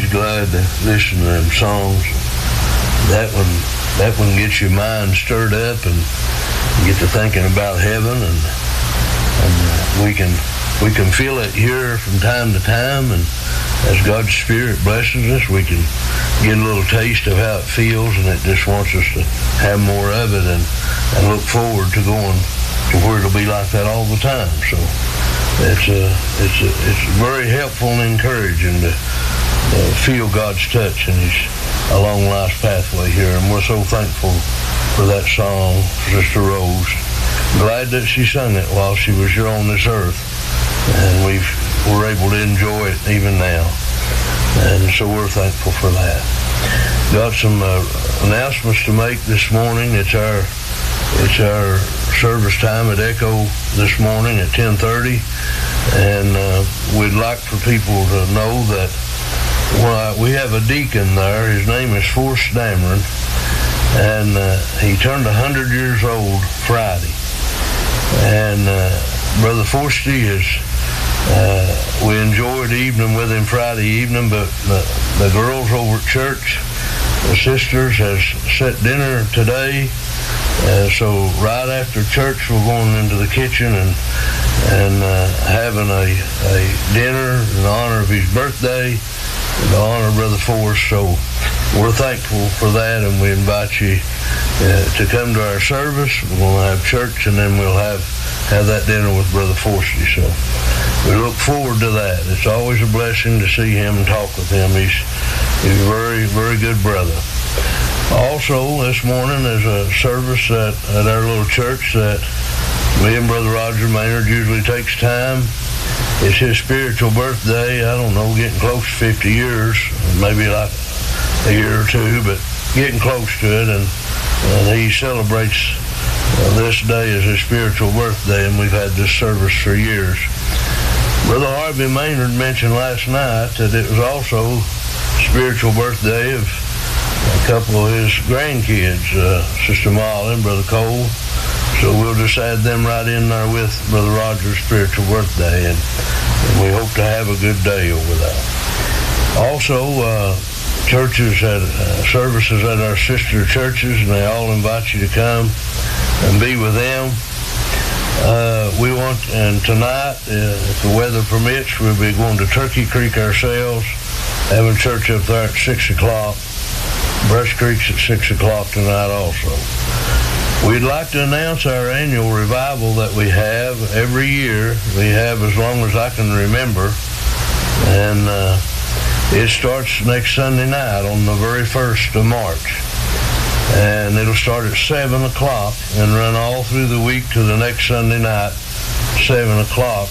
always glad to listen to them songs. That one gets your mind stirred up and you get to thinking about heaven, and we can feel it here from time to time, and as God's Spirit blesses us, we can get a little taste of how it feels, and it just wants us to have more of it and look forward to going to where it'll be like that all the time. So it's very helpful and encouraging to feel God's touch in His along life's pathway here, and we're so thankful for that song, Sister Rose. Glad that she sung it while she was here on this earth, and we're able to enjoy it even now, and so we're thankful for that. Got some announcements to make this morning. It's our service time at Echo this morning at 10:30, and we'd like for people to know that we have a deacon there. His name is Forrest Dameron, and he turned 100 years old Friday. And Brother Forsty we enjoyed evening with him Friday evening, but the girls over at church, the sisters, has set dinner today. So right after church, we're going into the kitchen and having a dinner in honor of his birthday, in honor of Brother Forrest. So we're thankful for that, and we invite you to come to our service. We're going to have church, and then we'll have that dinner with Brother Forsty. So we look forward to that. It's always a blessing to see him and talk with him. He's a very, very good brother. Also, this morning there's a service at our little church that me and Brother Roger Maynard usually takes time. It's his spiritual birthday. I don't know, getting close to 50 years, maybe like a year or two, but getting close to it, and he celebrates this day as his spiritual birthday, and we've had this service for years. Brother Harvey Maynard mentioned last night that it was also spiritual birthday of a couple of his grandkids, Sister Molly and Brother Cole. So we'll just add them right in there with Brother Roger's spiritual birthday, and we hope to have a good day over that. Also, churches had services at our sister churches, and they all invite you to come and be with them. And tonight, if the weather permits, we'll be going to Turkey Creek ourselves, having church up there at 6 o'clock. Brush Creek's at 6 o'clock tonight also. We'd like to announce our annual revival that we have every year. We have as long as I can remember. And it starts next Sunday night on the very 1st of March. And it'll start at 7 o'clock and run all through the week to the next Sunday night, 7 o'clock.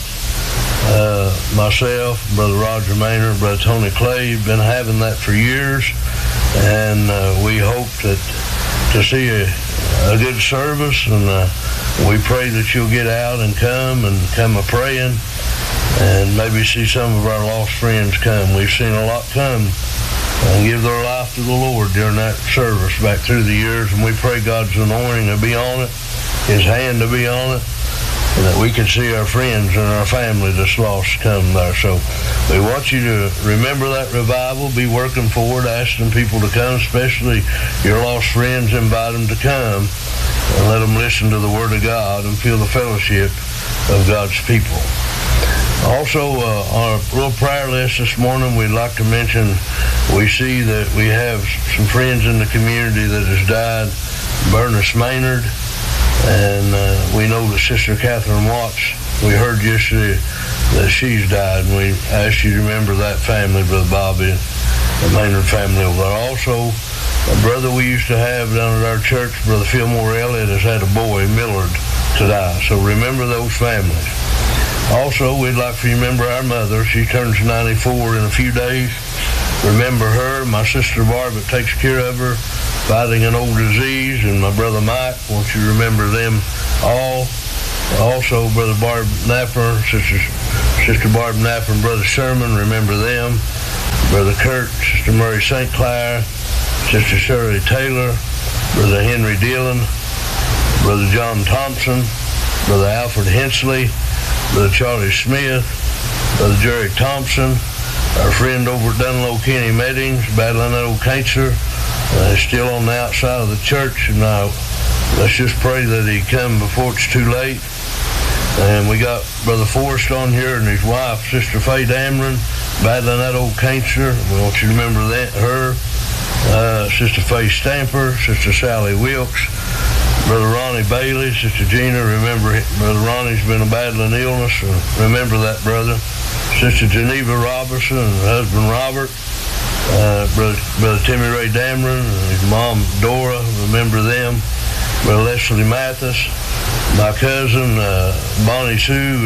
Myself, Brother Roger Maynard, Brother Tony Clay have been having that for years. And we hope to see a good service, and we pray that you'll get out and come a-praying, and maybe see some of our lost friends come. We've seen a lot come and give their life to the Lord during that service back through the years, and we pray God's anointing to be on it, His hand to be on it, and that we can see our friends and our family that's lost come there. So we want you to remember that revival, be working forward, asking people to come, especially your lost friends. Invite them to come and let them listen to the Word of God and feel the fellowship of God's people. Also, on our little prayer list this morning, we'd like to mention, we see that we have some friends in the community that has died. Bernice Maynard, and we know that Sister Catherine Watts, we heard yesterday that she's died, and we ask you to remember that family, Brother Bobby, the Maynard family over there. Also, a brother we used to have down at our church, Brother Fillmore Elliott, has had a boy, Millard, to die. So remember those families. Also, we'd like for you to remember our mother. She turns 94 in a few days. Remember her. My sister Barb that takes care of her, fighting an old disease, and my brother Mike. Want you to remember them all. Also, Brother Barb Napper, Sister Barb Napper and Brother Sherman, remember them. Brother Kurt, Sister Murray St. Clair, Sister Shirley Taylor, Brother Henry Dillon, Brother John Thompson, Brother Alfred Hensley, Brother Charlie Smith, Brother Jerry Thompson, Our friend over at Dunlow Kenny Meddings, battling that old cancer, is still on the outside of the church, and let's just pray that he come before it's too late. And we got Brother Forrest on here and his wife, Sister Faye Dameron, battling that old cancer. We want you to remember her. Sister Faye Stamper, Sister Sally Wilkes, Brother Ronnie Bailey, Sister Gina. Remember, Brother Ronnie's been battling illness. Remember that, brother. Sister Geneva Robertson and her husband Robert. Brother Timmy Ray Dameron and his mom Dora. Remember them. Brother Leslie Mathis. My cousin Bonnie Sue.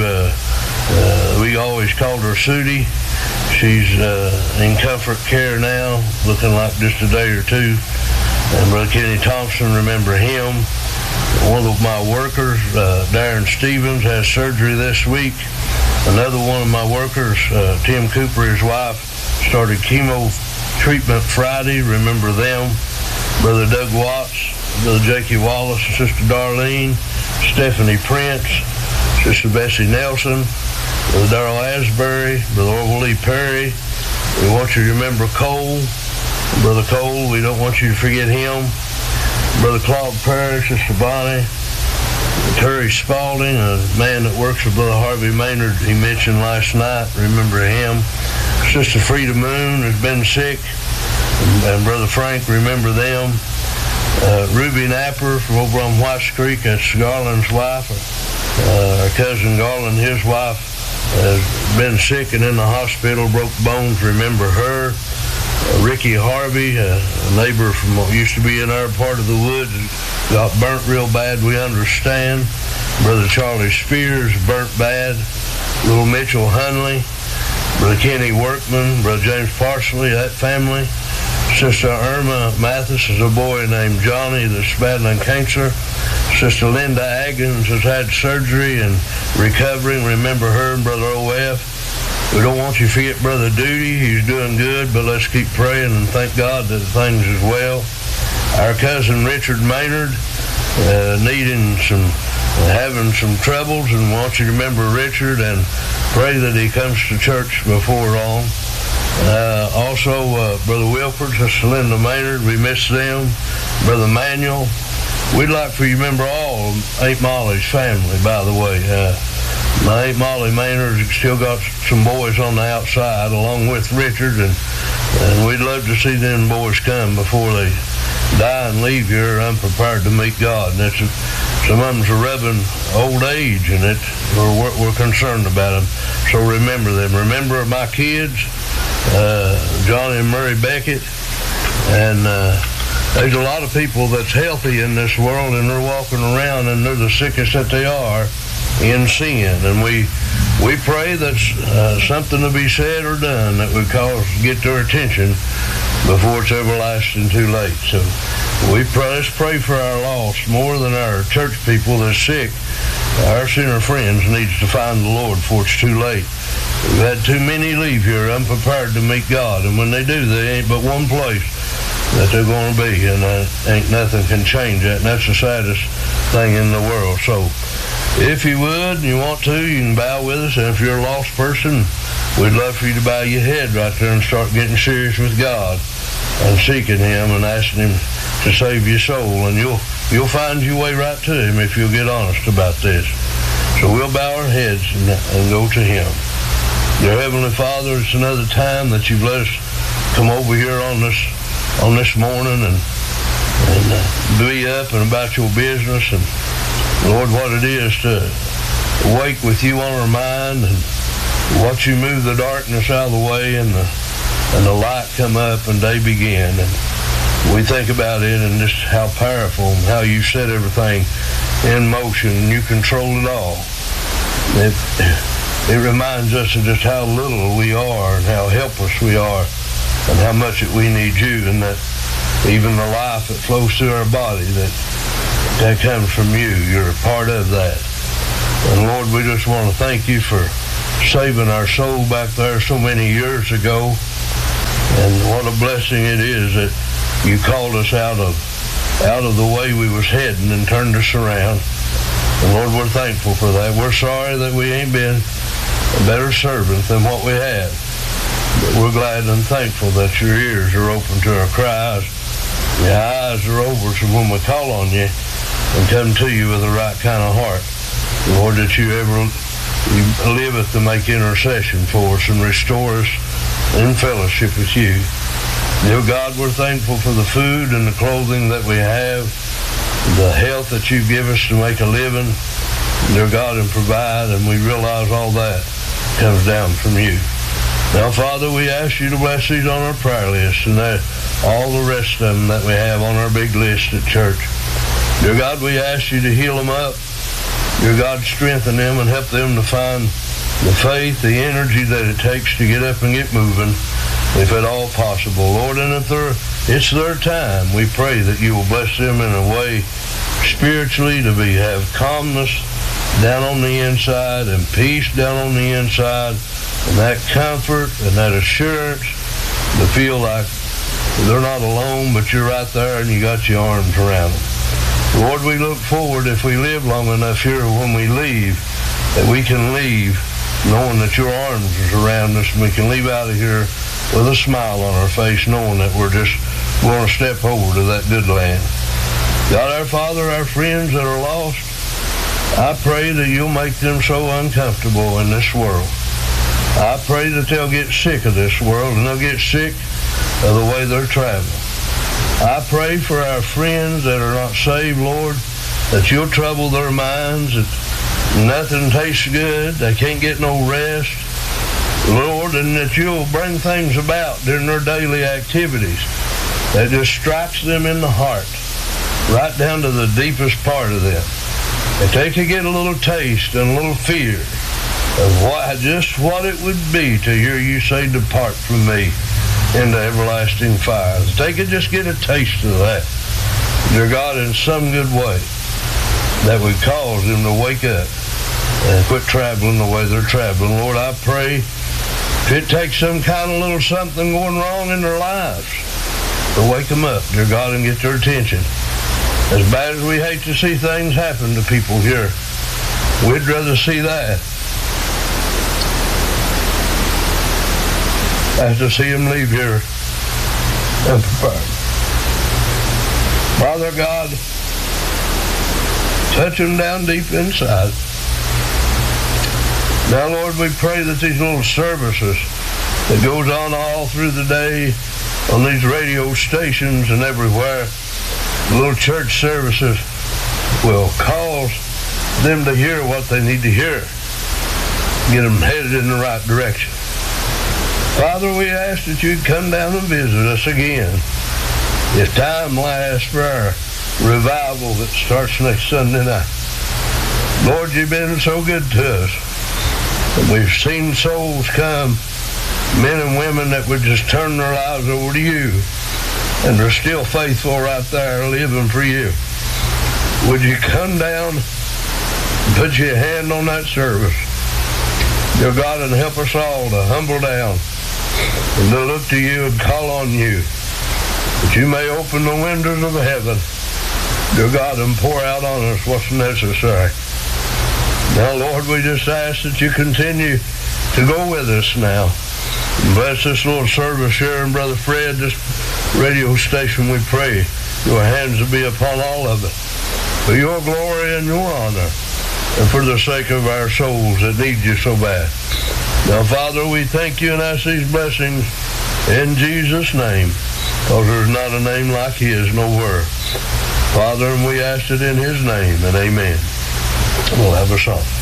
We always called her Sudie. She's in comfort care now, looking like just a day or two. And Brother Kenny Thompson, remember him. One of my workers, Darren Stevens, has surgery this week. Another one of my workers, Tim Cooper, his wife, started chemo treatment Friday. Remember them. Brother Doug Watts, Brother Jakey Wallace, and Sister Darlene, Stephanie Prince, Sister Bessie Nelson, Brother Darrell Asbury, Brother Orville Lee Perry. We want you to remember Cole. Brother Cole, we don't want you to forget him. Brother Claude Perry, Sister Bonnie, Terry Spalding, a man that works with Brother Harvey Maynard, he mentioned last night. Remember him. Sister Frida Moon has been sick, and Brother Frank, remember them. Ruby Napper from over on Whites Creek, that's Garland's wife. Our cousin Garland, his wife, has been sick and in the hospital, broke bones. Remember her. Ricky Harvey, a neighbor from what used to be in our part of the woods, got burnt real bad, we understand. Brother Charlie Spears, burnt bad. Little Mitchell Hunley, Brother Kenny Workman, Brother James Parsley, that family. Sister Irma Mathis is a boy named Johnny that's battling cancer. Sister Linda Aggins has had surgery and recovering. Remember her and Brother O.F. We don't want you to forget Brother Duty. He's doing good, but let's keep praying and thank God that things is well. Our cousin Richard Maynard, having some troubles, and want you to remember Richard and pray that he comes to church before long. Also, Brother Wilford, Sister Linda Maynard, we miss them. Brother Manuel. We'd like for you to remember all Aunt Molly's family, by the way. My Aunt Molly Maynard still got some boys on the outside along with Richard, and we'd love to see them boys come before they die and leave here unprepared to meet God. And some of them's a rubbing old age, and we're concerned about them. So remember them. Remember my kids, Johnny and Murray Beckett, and there's a lot of people that's healthy in this world, and they're walking around, and they're the sickest that they are in sin. And we pray that's something to be said or done that would get their attention before it's everlasting too late. So let's pray for our lost more than our church people that's sick. Our sinner friends needs to find the Lord before it's too late. We've had too many leave here unprepared to meet God, and when they do, they ain't but one place that they're going to be, and ain't nothing can change that, and that's the saddest thing in the world. So if you would, and you want to, you can bow with us, and if you're a lost person, we'd love for you to bow your head right there and start getting serious with God and seeking Him and asking Him to save your soul, and you'll find your way right to Him if you'll get honest about this. So we'll bow our heads and go to Him. Dear Heavenly Father, it's another time that you've let us come over here on this morning and be up and about your business, and Lord, what it is to wake with you on our mind and watch you move the darkness out of the way and the light come up and day begin. And we think about it and just how powerful and how you set everything in motion and you control it all. It reminds us of just how little we are and how helpless we are and how much that we need you, and that even the life that flows through our body, that comes from you. You're a part of that. And Lord, we just want to thank you for saving our soul back there so many years ago. And what a blessing it is that you called us out of the way we was heading and turned us around. And Lord, we're thankful for that. We're sorry that we ain't been a better servant than what we had. But we're glad and thankful that your ears are open to our cries. Your eyes are over to when we call on you and come to you with the right kind of heart. Lord, that you liveth to make intercession for us and restore us in fellowship with you. Dear God, we're thankful for the food and the clothing that we have, the health that you give us to make a living, dear God, and provide, and we realize all that comes down from you. Now, Father, we ask you to bless these on our prayer list and all the rest of them that we have on our big list at church. Dear God, we ask you to heal them up. Dear God, strengthen them and help them to find the faith, the energy that it takes to get up and get moving, if at all possible. Lord, and if it's their time, we pray that you will bless them in a way spiritually to have calmness down on the inside and peace down on the inside, and that comfort and that assurance to feel like they're not alone, but you're right there and you got your arms around them. Lord, we look forward, if we live long enough here when we leave, that we can leave knowing that your arms are around us, and we can leave out of here with a smile on our face, knowing that we're just going to step over to that good land. God, our Father, our friends that are lost, I pray that you'll make them so uncomfortable in this world. I pray that they'll get sick of this world, and they'll get sick of the way they're traveling. I pray for our friends that are not saved, Lord, that you'll trouble their minds, that nothing tastes good, they can't get no rest, Lord, and that you'll bring things about during their daily activities that just strikes them in the heart, right down to the deepest part of them. That they could get a little taste and a little fear of just what it would be to hear you say, depart from me into everlasting fire. That they could just get a taste of that, dear God, in some good way that would cause them to wake up and quit traveling the way they're traveling. Lord, I pray if it takes some kind of little something going wrong in their lives to wake them up, dear God, and get their attention. As bad as we hate to see things happen to people here, we'd rather see that as to see them leave here unprepared. Father God, touch them down deep inside. Now, Lord, we pray that these little services that goes on all through the day on these radio stations and everywhere, little church services, will cause them to hear what they need to hear, get them headed in the right direction. Father, we ask that you'd come down and visit us again. If time lasts for our revival that starts next Sunday night. Lord, you've been so good to us. And we've seen souls come, men and women that would just turn their lives over to you, and they're still faithful right there, living for you. Would you come down and put your hand on that service, dear God, and help us all to humble down and to look to you and call on you, that you may open the windows of heaven, dear God, and pour out on us what's necessary. Now, Lord, we just ask that you continue to go with us now. Bless this little service here, and Brother Fred, this radio station, we pray your hands will be upon all of it, for your glory and your honor, and for the sake of our souls that need you so bad. Now, Father, we thank you and ask these blessings in Jesus' name, because there's not a name like his nowhere. Father, and we ask it in his name, and amen. We'll have a song.